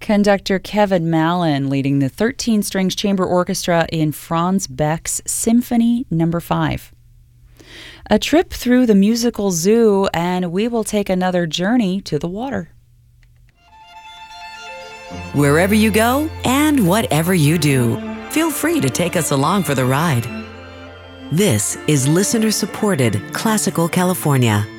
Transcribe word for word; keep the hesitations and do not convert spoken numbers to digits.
Conductor Kevin Mallon leading the thirteen-strings chamber orchestra in Franz Beck's Symphony Number five. A trip through the musical zoo, and we will take another journey to the water. Wherever you go and whatever you do, feel free to take us along for the ride. This is listener-supported Classical California.